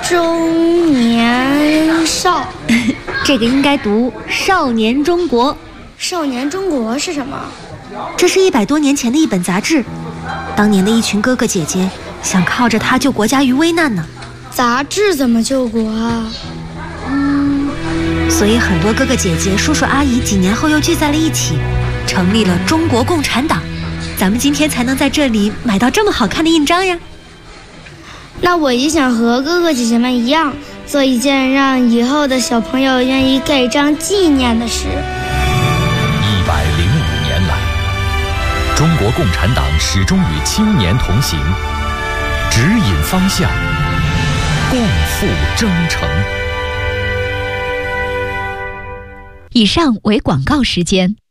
中年少， 这个应该读少年中国。 少年中国是什么？ 这是100多年前的一本杂志，当年的一群哥哥姐姐想靠着它救国家于危难呢。 杂志怎么救国啊？ 所以很多哥哥姐姐、叔叔阿姨几年后又聚在了一起，成立了中国共产党。咱们今天才能在这里买到这么好看的印章呀。 那我也想和哥哥姐姐们一样，做一件让以后的小朋友愿意盖章纪念的事。 105年来，中国共产党始终与青年同行，指引方向，共赴征程。 以上为广告时间。